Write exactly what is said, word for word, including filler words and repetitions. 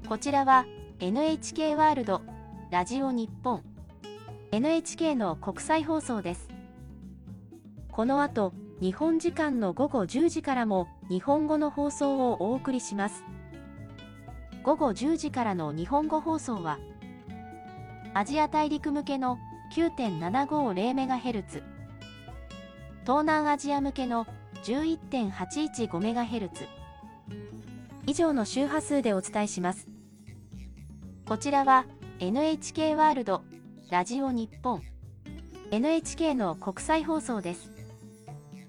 こちらは エヌエイチケー ワールド、ラジオ日本、エヌエイチケー の国際放送です。この後、日本時間のごごじゅうじからも日本語の放送をお送りします。ごごじゅうじからの日本語放送は、アジア大陸向けの きゅうてんななごゼロメガヘルツ、東南アジア向けの じゅういってんはちいちごメガヘルツ、以上の周波数でお伝えします。こちらは エヌエイチケー ワールド、ラジオ日本、エヌエイチケー の国際放送です。